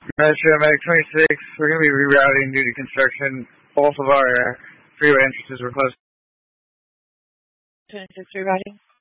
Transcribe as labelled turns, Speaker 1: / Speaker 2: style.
Speaker 1: Metro Medic 26, we're going to be rerouting due to construction. Both of our freeway entrances were closed.
Speaker 2: 26 rerouting.